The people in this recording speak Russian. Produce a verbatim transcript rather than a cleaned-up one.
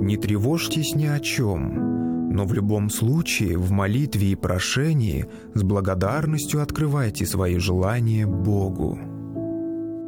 Не тревожьтесь ни о чем, но в любом случае в молитве и прошении с благодарностью открывайте свои желания Богу.